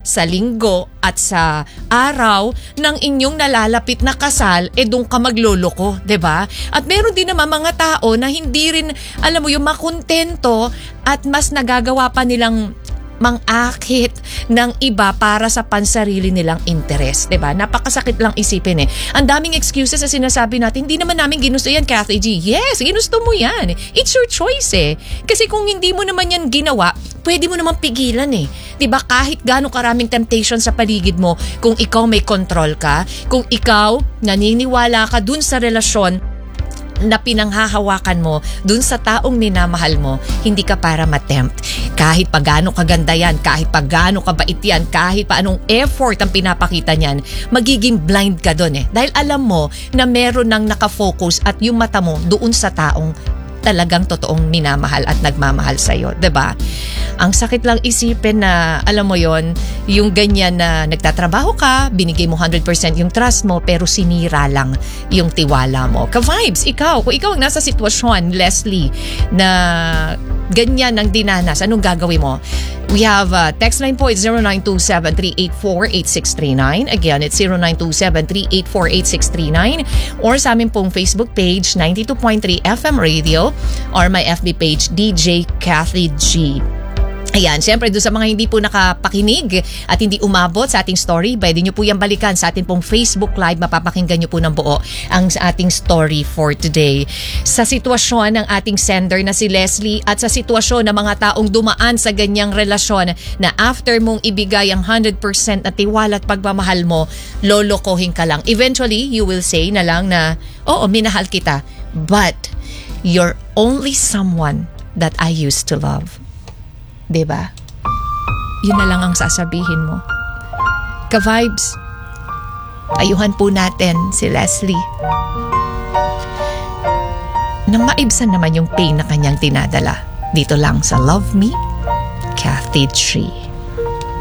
sa linggo at sa araw ng inyong nalalapit na kasal, doon ka magloloko, 'di ba? At meron din naman mga tao na hindi rin, alam mo, yung makontento at mas nagagawa pa nilang mang-akit ng iba para sa pansarili nilang interes, 'di ba? Napakasakit lang isipin eh. Ang daming excuses na sinasabi natin, hindi naman namin ginusto yan, Kathy G. Yes, ginusto mo yan. It's your choice eh. Kasi kung hindi mo naman yan ginawa, pwede mo naman pigilan eh. 'Di ba? Kahit gaano karaming temptation sa paligid mo, kung ikaw may control ka, kung ikaw naniniwala ka dun sa relasyon na pinanghahawakan mo dun sa taong minamahal mo, hindi ka para matempt. Kahit pa gaano kaganda yan, kahit pa gaano kabait yan, kahit pa anong effort ang pinapakita niyan, magiging blind ka dun eh. Dahil alam mo na meron nang nakafocus at yung mata mo doon sa taong talagang totoong minamahal at nagmamahal sa'yo, 'di ba? Ang sakit lang isipin na, alam mo yon, yung ganyan na nagtatrabaho ka, binigay mo 100% yung trust mo, pero sinira lang yung tiwala mo. Ka-vibes, kung ikaw ang nasa sitwasyon, Leslie, na ganyan ang dinanas, anong gagawin mo? We have text line po, it's 0927-384-8639. Again, it's 0927-384-8639. Or sa amin pong Facebook page, 92.3 FM Radio, or my FB page, DJ Kathy G. Ayan, syempre doon sa mga hindi po nakapakinig at hindi umabot sa ating story, pwede nyo po yung balikan sa ating pong Facebook Live, mapapakinggan nyo po ng buo ang ating story for today. Sa sitwasyon ng ating sender na si Leslie at sa sitwasyon ng mga taong dumaan sa ganyang relasyon na after mong ibigay ang 100% na tiwala at pagmamahal mo, lolokohin ka lang. Eventually, you will say na lang na, oo, minahal kita, but you're only someone that I used to love. Diba? Yun na lang ang sasabihin mo. Ka-vibes, ayuhan po natin si Leslie nang maibsan naman yung pain na kanyang tinadala. Dito lang sa Love Me, Kathy G.